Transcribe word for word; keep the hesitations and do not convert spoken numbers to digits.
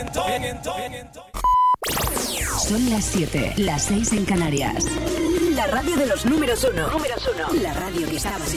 Son las siete, las seis en Canarias. La radio de los números uno. Números uno. La radio que sabes.